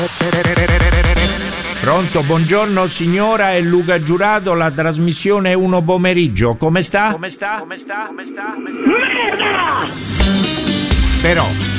Pronto, buongiorno signora, è Luca Giurato, la trasmissione Uno Pomeriggio. Come sta? Merda! Però